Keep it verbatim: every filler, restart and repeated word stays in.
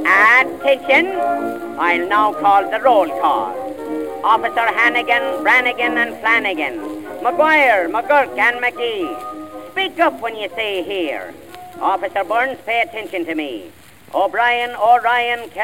Attention! I'll now call the roll call. Officer Hannigan, Brannigan and Flanagan, McGuire, McGurk and McGee. Speak up when you say here. Officer Burns, pay attention to me. O'Brien, O'Ryan,